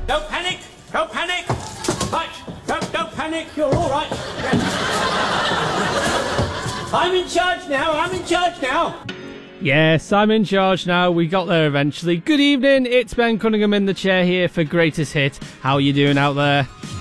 Don't panic! Don't panic! Right, don't panic, you're all right. Yes. I'm in charge now. Yes, I'm in charge now. We got there eventually. Good evening, it's Ben Cunningham in the chair here for Greatest Hit. How are you doing out there?